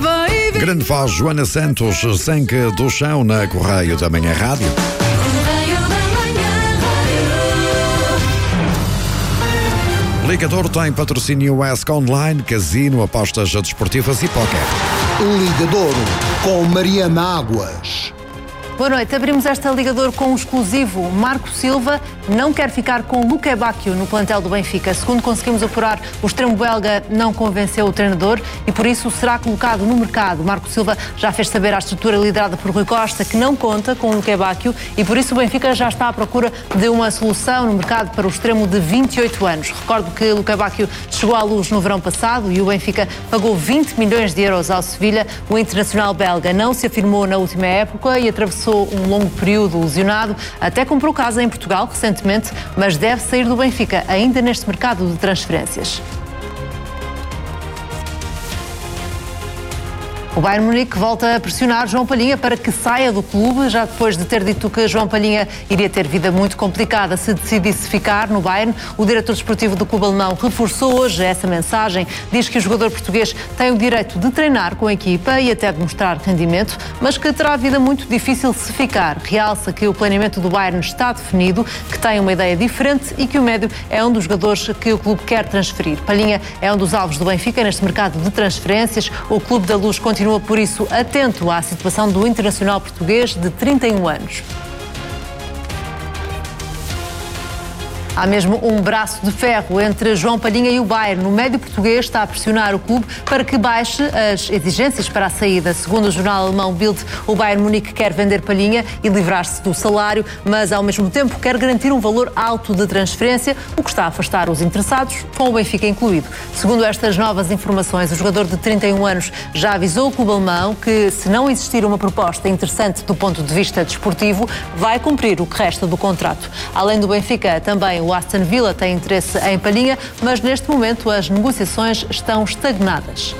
Grande voz, Joana Santos, sangue do chão na Correio da Manhã Rádio. Ligador tem patrocínio ESC Online, casino, apostas desportivas e póquer. Ligador com Mariana Águas. Boa noite. Abrimos esta Ligador com um exclusivo. Marco Silva não quer ficar com Luque Bacchio no plantel do Benfica. Segundo conseguimos apurar, o extremo belga não convenceu o treinador e por isso será colocado no mercado. Marco Silva já fez saber à estrutura liderada por Rui Costa que não conta com Luque Bacchio e por isso o Benfica já está à procura de uma solução no mercado para o extremo de 28 anos. Recordo que Luque Bacchio chegou à Luz no verão passado e o Benfica pagou 20 milhões de euros ao Sevilha. O internacional belga não se afirmou na última época e atravessou um longo período lesionado, até comprou casa em Portugal recentemente, mas deve sair do Benfica ainda neste mercado de transferências. O Bayern Munique volta a pressionar João Palhinha para que saia do clube, já depois de ter dito que João Palhinha iria ter vida muito complicada se decidisse ficar no Bayern. O diretor desportivo do clube alemão reforçou hoje essa mensagem. Diz que o jogador português tem o direito de treinar com a equipa e até de mostrar rendimento, mas que terá vida muito difícil se ficar. Realça que o planeamento do Bayern está definido, que tem uma ideia diferente e que o médio é um dos jogadores que o clube quer transferir. Palhinha é um dos alvos do Benfica neste mercado de transferências. O Clube da Luz continua por isso atento à situação do internacional português de 31 anos. Há mesmo um braço de ferro entre João Palhinha e o Bayern. O médio português está a pressionar o clube para que baixe as exigências para a saída. Segundo o jornal alemão Bild, o Bayern Munique quer vender Palhinha e livrar-se do salário, mas ao mesmo tempo quer garantir um valor alto de transferência, o que está a afastar os interessados, com o Benfica incluído. Segundo estas novas informações, o jogador de 31 anos já avisou o clube alemão que, se não existir uma proposta interessante do ponto de vista desportivo, vai cumprir o que resta do contrato. Além do Benfica, também o Aston Villa tem interesse em Palhinha, mas neste momento as negociações estão estagnadas.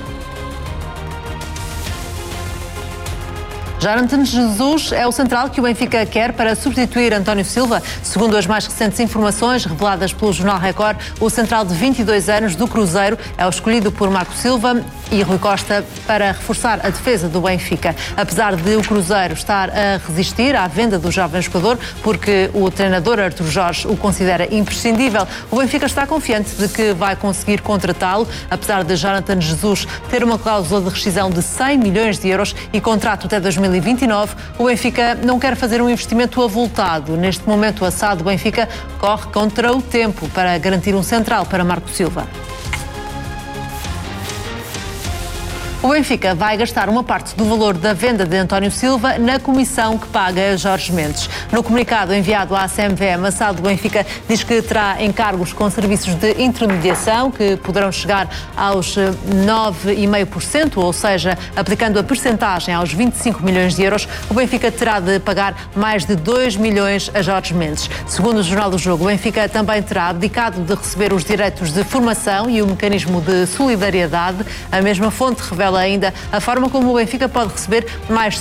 Jonathan Jesus é o central que o Benfica quer para substituir António Silva. Segundo as mais recentes informações reveladas pelo Jornal Record, o central de 22 anos do Cruzeiro é o escolhido por Marco Silva e Rui Costa para reforçar a defesa do Benfica. Apesar de o Cruzeiro estar a resistir à venda do jovem jogador, porque o treinador Artur Jorge o considera imprescindível, o Benfica está confiante de que vai conseguir contratá-lo. Apesar de Jonathan Jesus ter uma cláusula de rescisão de 100 milhões de euros e contrato até 2029, o Benfica não quer fazer um investimento avultado. Neste momento, a SAD do Benfica corre contra o tempo para garantir um central para Marco Silva. O Benfica vai gastar uma parte do valor da venda de António Silva na comissão que paga Jorge Mendes. No comunicado enviado à CMVM, a SAD do Benfica diz que terá encargos com serviços de intermediação que poderão chegar aos 9,5%, ou seja, aplicando a percentagem aos 25 milhões de euros, o Benfica terá de pagar mais de 2 milhões a Jorge Mendes. Segundo o Jornal do Jogo, o Benfica também terá abdicado de receber os direitos de formação e o mecanismo de solidariedade. A mesma fonte revela ainda a forma como o Benfica pode receber mais